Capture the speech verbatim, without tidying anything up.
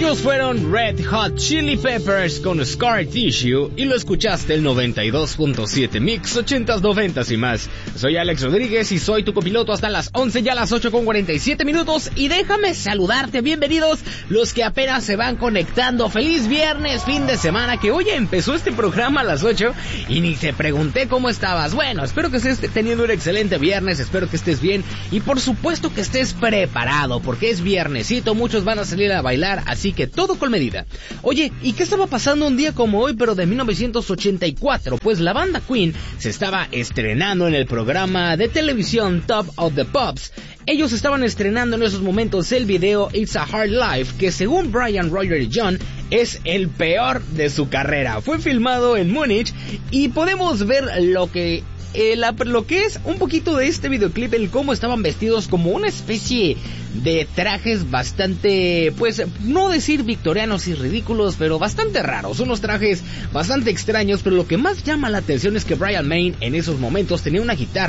Ellos fueron Red Hot Chili Peppers con Scar Tissue y lo escuchaste el noventa y dos punto siete Mix ochentas, noventas y más. Soy Alex Rodríguez y soy tu copiloto hasta las once, ya las ocho con cuarenta y siete minutos, y déjame saludarte. Bienvenidos los que apenas se van conectando. Feliz viernes, fin de semana, que hoy empezó este programa a las ocho y ni te pregunté cómo estabas. Bueno, espero que estés teniendo un excelente viernes, espero que estés bien y por supuesto que estés preparado porque es viernesito, muchos van a salir a bailar, así que todo con medida. Oye, ¿y qué estaba pasando un día como hoy, pero de mil novecientos ochenta y cuatro? Pues la banda Queen se estaba estrenando en el programa de televisión Top of the Pops. Ellos estaban estrenando en esos momentos el video It's a Hard Life, que según Brian, Roger y John es el peor de su carrera. Fue filmado en Múnich y podemos ver lo que... Eh, la, lo que es un poquito de este videoclip, el cómo estaban vestidos como una especie de trajes bastante, pues, no decir victorianos y ridículos, pero bastante raros, unos trajes bastante extraños, pero lo que más llama la atención es que Brian May en esos momentos tenía una guitarra